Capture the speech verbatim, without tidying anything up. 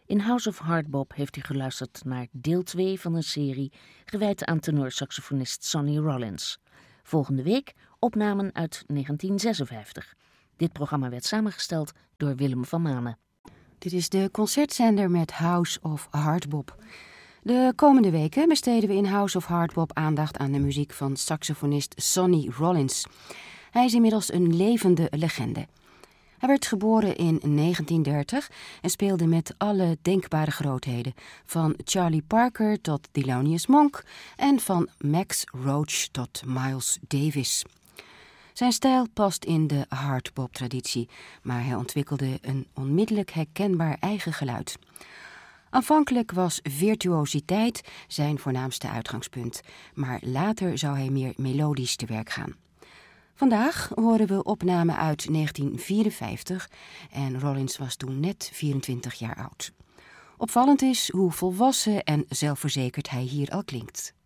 In House of Hardbop heeft u geluisterd naar deel twee van een serie gewijd aan tenorsaxofonist Sonny Rollins. Volgende week opnamen uit negentien zesenvijftig. Dit programma werd samengesteld door Willem van Manen. Dit is de concertzender met House of Hardbop. De komende weken besteden we in House of Hardbop aandacht aan de muziek van saxofonist Sonny Rollins. Hij is inmiddels een levende legende. Hij werd geboren in negentien dertig en speelde met alle denkbare grootheden, van Charlie Parker tot Thelonious Monk en van Max Roach tot Miles Davis. Zijn stijl past in de hardbop-traditie, maar hij ontwikkelde een onmiddellijk herkenbaar eigen geluid. Aanvankelijk was virtuositeit zijn voornaamste uitgangspunt, maar later zou hij meer melodisch te werk gaan. Vandaag horen we opnamen uit negentien vierenvijftig en Rollins was toen net vierentwintig jaar oud. Opvallend is hoe volwassen en zelfverzekerd hij hier al klinkt.